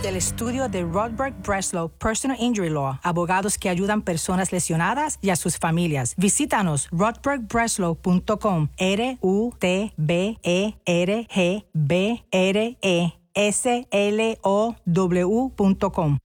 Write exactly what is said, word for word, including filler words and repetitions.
del estudio de Rodberg Breslow Personal Injury Law, abogados que ayudan personas lesionadas y a sus familias. Visítanos rodberg breslow punto com, R U T B E R G B R E S L O W punto com.